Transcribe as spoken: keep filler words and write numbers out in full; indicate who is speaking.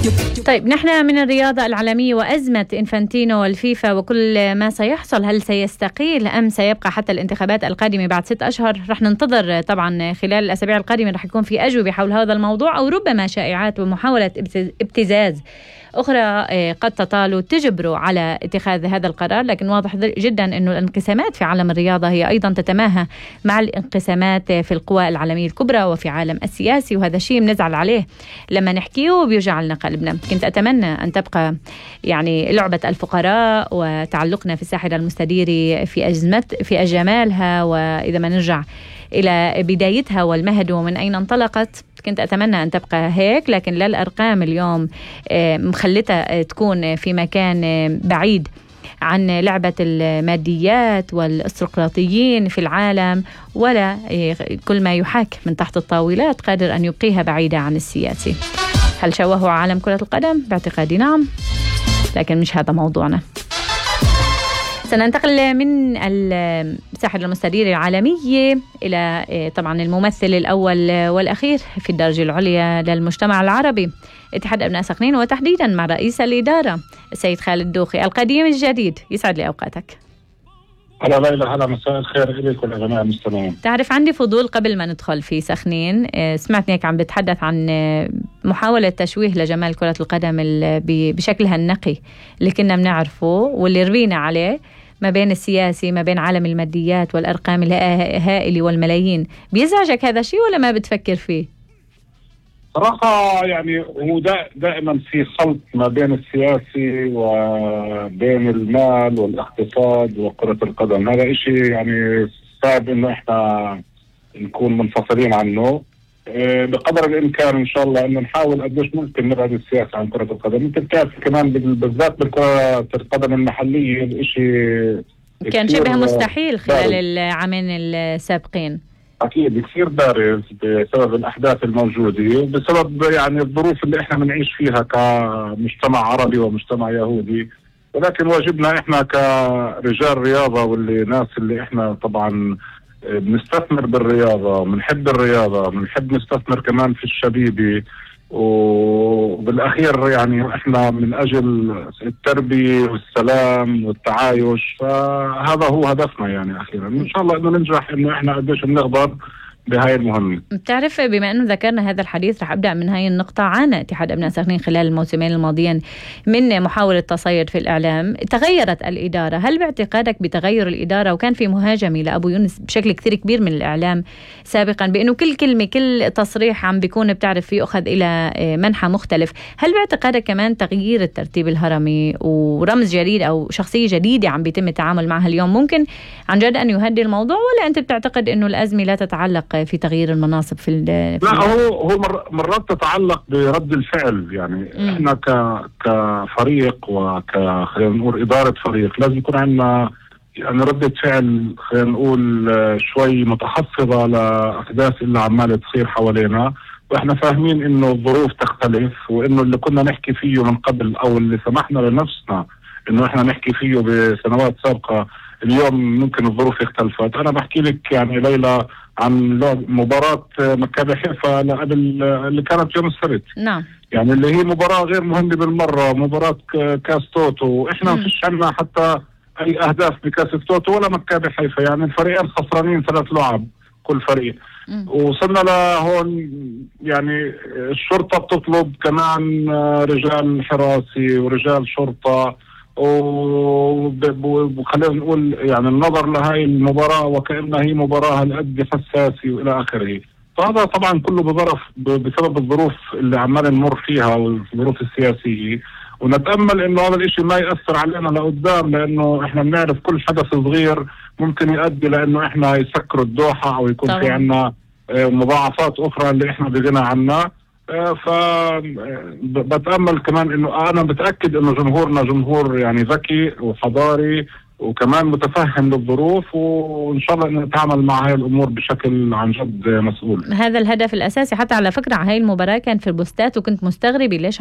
Speaker 1: طيب نحن من الرياضة العالمية وأزمة إنفانتينو والفيفا وكل ما سيحصل، هل سيستقيل أم سيبقى حتى الانتخابات القادمة بعد ست أشهر؟ رح ننتظر طبعا خلال الأسابيع القادمة، رح يكون في أجوبة حول هذا الموضوع أو ربما شائعات ومحاولة ابتزاز أخرى قد تطال تجبر على اتخاذ هذا القرار. لكن واضح جدا أنه الانقسامات في عالم الرياضة هي أيضا تتماهى مع الانقسامات في القوى العالمية الكبرى وفي عالم السياسي، وهذا شيء بنزعل عليه لما نحكيه وبيوجع لنا قلبنا. كنت أتمنى أن تبقى يعني لعبة الفقراء وتعلقنا في الساحرة المستديرة في أجمت في أجمالها، وإذا ما نرجع إلى بدايتها والمهد ومن أين انطلقت، كنت أتمنى أن تبقى هيك. لكن لا، الأرقام اليوم مخلتها تكون في مكان بعيد عن لعبة الماديات والأستقراطيين في العالم، ولا كل ما يحاك من تحت الطاولات قادر أن يبقيها بعيدة عن السياسي. هل شوهوا عالم كرة القدم؟ باعتقادي نعم، لكن مش هذا موضوعنا. سننتقل من الساحرة المستديرة العالمية إلى طبعا الممثل الأول والأخير في الدرجة العليا للمجتمع العربي، اتحاد أبناء سخنين، وتحديدا مع رئيس الإدارة السيد خالد دوخي القديم الجديد. يسعد لي أوقاتك.
Speaker 2: هلا ليلى، هلا مساء الخير إليك والأبناء المستمعين.
Speaker 1: تعرف عندي فضول قبل ما ندخل في سخنين، سمعتني هيك عم بتحدث عن محاولة تشويه لجمال كرة القدم بشكلها النقي اللي كنا بنعرفه واللي ربينا عليه ما بين السياسي ما بين عالم الماديات والأرقام الهائلة والملايين. بيزعجك هذا الشيء ولا ما بتفكر فيه؟
Speaker 2: صراحة يعني هو دا دائما في خلط ما بين السياسي وبين المال والاقتصاد وكرة القدم. هذا إشي يعني صعب إنه إحنا نكون منفصلين عنه. إيه بقدر الإمكان إن شاء الله إنه نحاول قديش ممكن نبعد السياسة عن كرة القدم. أنت بتعرف كمان بالذات بالكرة القدم المحلية الإشي
Speaker 1: كان شبه مستحيل خلال العامين السابقين.
Speaker 2: أكيد كثير بارز بسبب الأحداث الموجودة وبسبب يعني الظروف اللي إحنا بنعيش فيها كمجتمع عربي ومجتمع يهودي. ولكن واجبنا إحنا كرجال رياضة واللي ناس اللي إحنا طبعا بنستثمر بالرياضة وبنحب الرياضة وبنحب نستثمر كمان في الشبيبة، وبالأخير يعني إحنا من أجل التربية والسلام والتعايش، فهذا هو هدفنا يعني أخيرا إن شاء الله إنه ننجح إنه إحنا قديش بنقدر بهاي المهمة.
Speaker 1: بتعرف بما أنه ذكرنا هذا الحديث رح أبدأ من هاي النقطة. عانى اتحاد أبناء سخنين خلال الموسمين الماضيين من محاولة تصيد في الإعلام. تغيرت الإدارة، هل باعتقادك بتغير الإدارة وكان في مهاجمة لأبو يونس بشكل كثير كبير من الإعلام سابقا بأنه كل كلمة كل تصريح عم بيكون بتعرف فيه أخذ إلى منحى مختلف، هل باعتقادك كمان تغيير الترتيب الهرمي ورمز جديد أو شخصية جديدة عم بيتم التعامل معها اليوم ممكن عن جد أن يهدي الموضوع، ولا أنت بتعتقد أنه الأزمة لا تتعلق في تغيير المناصب في, في
Speaker 2: لا هو هو مرات تتعلق برد الفعل. يعني م. احنا ك كفريق وك خلينا نقول اداره فريق لازم يكون عندنا يعني ردة فعل خلينا نقول شوي متحفظه لاحداث اللي عماله تصير حوالينا، واحنا فاهمين انه الظروف تختلف، وانه اللي كنا نحكي فيه من قبل او اللي سمحنا لنفسنا انه احنا نحكي فيه بسنوات سابقه اليوم ممكن الظروف اختلفت. انا بحكي لك يعني ليلى عن مباراة مكابي حيفا قبل اللي كانت يوم السبت.
Speaker 1: نعم.
Speaker 2: يعني اللي هي مباراة غير مهمة بالمرة، مباراة كاس توتو، وإحنا ما فيش عنا حتى أي أهداف بكاس توتو ولا مكابي حيفا. يعني الفريقين خسرانين ثلاث لعب كل فريق. مم. وصلنا لهون يعني الشرطة بتطلب كمان رجال حراسي ورجال شرطة، وخلينا نقول يعني النظر لهاي المباراة وكأنها هي مباراة هالقد حساسة وإلى آخره. فهذا طبعا كله بظرف بسبب الظروف اللي عمال نمر فيها والظروف السياسية، ونتأمل إنه هذا الإشي ما يأثر علينا لقدام، لأنه إحنا بنعرف كل حدث صغير ممكن يؤدي لأنه إحنا يسكروا الدوحة أو يكون طبعا في عنا مضاعفات أخرى اللي إحنا بغنى عنها. فبتأمل كمان انه انا بتأكد انه جمهورنا جمهور يعني ذكي وحضاري وكمان متفهم للظروف، وان شاء الله انه نتعامل مع هاي الامور بشكل عن جد مسؤول.
Speaker 1: هذا الهدف الاساسي. حتى على فكرة هاي المباراة كان في البوستات وكنت مستغربة ليش